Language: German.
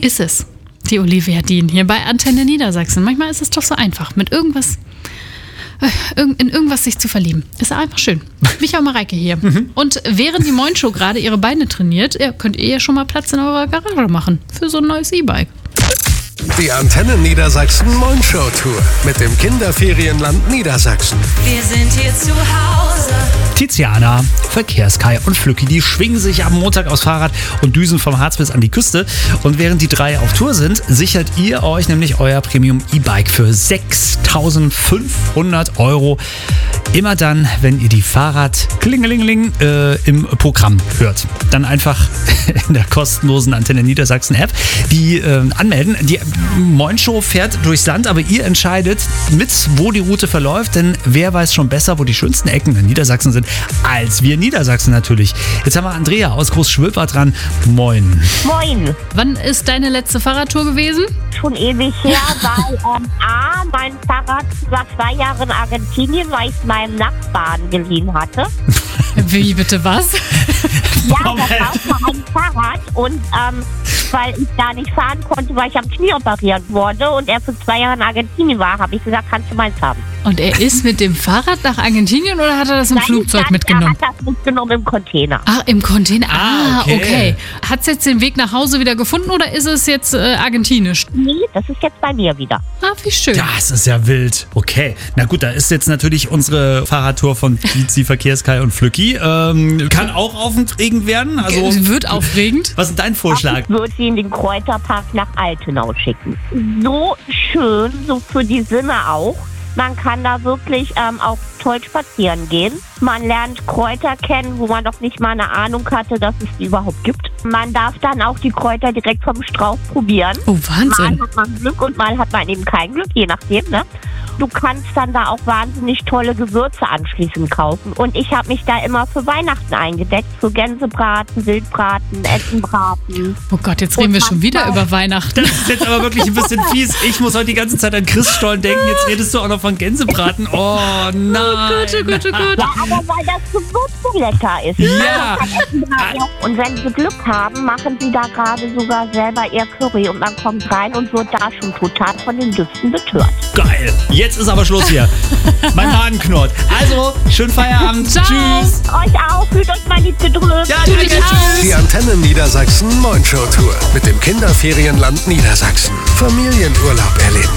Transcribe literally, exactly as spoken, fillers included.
ist es. Die Olivia Dean hier bei Antenne Niedersachsen. Manchmal ist es doch so einfach, mit irgendwas, äh, in irgendwas sich zu verlieben. Ist einfach schön. Micha und Mareike hier. Mhm. Und während die Moin-Show gerade ihre Beine trainiert, ja, könnt ihr ja schon mal Platz in eurer Garage machen für so ein neues E-Bike. Die Antenne Niedersachsen Moin-Show Tour mit dem Kinderferienland Niedersachsen. Wir sind hier zu Hause. Tiziana, Verkehrskai und Flücki, die schwingen sich am Montag aufs Fahrrad und düsen vom Harz bis an die Küste. Und während die drei auf Tour sind, sichert ihr euch nämlich euer Premium-E-Bike für sechstausendfünfhundert Euro. Immer dann, wenn ihr die Fahrrad Klingelingeling äh, im Programm hört. Dann einfach in der kostenlosen Antenne Niedersachsen App die äh, anmelden. Die Moin-Show fährt durchs Land, aber ihr entscheidet mit, wo die Route verläuft, denn wer weiß schon besser, wo die schönsten Ecken in Niedersachsen sind, als wir in Niedersachsen natürlich. Jetzt haben wir Andrea aus Großschwilbach dran. Moin. Moin. Wann ist deine letzte Fahrradtour gewesen? Schon ewig her, weil ähm, A, mein Fahrrad war zwei Jahre in Argentinien, weil ich es meinem Nachbarn geliehen hatte. Wie bitte was? Ja, das war ein Fahrrad und ähm, weil ich da nicht fahren konnte, weil ich am Knie operiert wurde und er für zwei Jahre in Argentinien war, habe ich gesagt, kannst du meins haben. Und er ist mit dem Fahrrad nach Argentinien oder hat er das im Nein, Flugzeug dann, mitgenommen? Er hat das mitgenommen im Container. Ach, im Container. Ah, Ah, okay. okay. Hat es jetzt den Weg nach Hause wieder gefunden oder ist es jetzt äh, argentinisch? Nee, das ist jetzt bei mir wieder. Ah, wie schön. Das ist ja wild. Okay. Na gut, da ist jetzt natürlich unsere Fahrradtour von Tizi, Verkehrskai und Flücki. Ähm, kann auch aufregend werden. Also, Äh, Wird aufregend. was ist dein Vorschlag? Ich würde sie in den Kräuterpark nach Altenau schicken. So schön, so für die Sinne auch. Man kann da wirklich ähm, auch toll spazieren gehen. Man lernt Kräuter kennen, wo man doch nicht mal eine Ahnung hatte, dass es die überhaupt gibt. Man darf dann auch die Kräuter direkt vom Strauch probieren. Oh, Wahnsinn. Mal hat man Glück und mal hat man eben kein Glück, je nachdem, ne? Du kannst dann da auch wahnsinnig tolle Gewürze anschließend kaufen. Und ich habe mich da immer für Weihnachten eingedeckt. Für Gänsebraten, Wildbraten, Essenbraten. Oh Gott, jetzt reden wir schon wieder über Weihnachten. Das ist jetzt aber wirklich ein bisschen fies. Ich muss heute die ganze Zeit an Christstollen denken. Jetzt redest du auch noch von Gänsebraten. Oh nein. Gute, gute, gute. Ja, aber weil das Gewürz so lecker ist. Ja. Und wenn sie Glück haben, machen sie da gerade sogar selber ihr Curry. Und man kommt rein und wird da schon total von den Düften betört. Geil. Jetzt ist aber Schluss hier. Mein Magen knurrt. Also, schönen Feierabend. Ciao. Tschüss. Euch auch, fühlt euch mal lieb gedrückt. Ja, Du danke. dich auch. Tschüss. Die Antenne Niedersachsen Moin-Show Tour mit dem Kinderferienland Niedersachsen. Familienurlaub erleben.